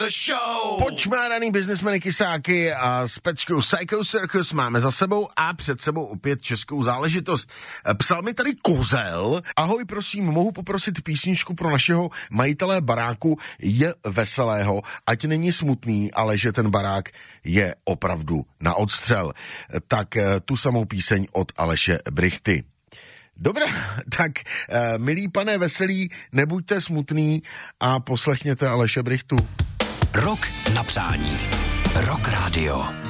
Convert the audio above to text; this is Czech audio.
Pojďme, daný biznesmeny Kysáky a s Pečkou Psycho Circus máme za sebou a před sebou opět českou záležitost. Psal mi tady Kozel. Ahoj, prosím, mohu poprosit písničku pro našeho majitele baráku J. Veselého, ať není smutný, ale že ten barák je opravdu na odstřel. Tak tu samou píseň od Aleše Brichty. Dobrá, tak milý pane Veselý, nebuďte smutný a poslechněte Aleše Brichtu. Rok na přání. Rock Radio.